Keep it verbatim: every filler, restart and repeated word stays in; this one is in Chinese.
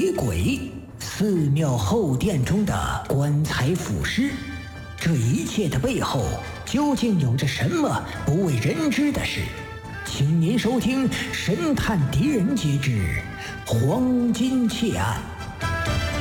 李鬼，寺庙后殿中的棺材腐尸，这一切的背后究竟有着什么不为人知的事？请您收听《神探狄仁杰之黄金窃案》。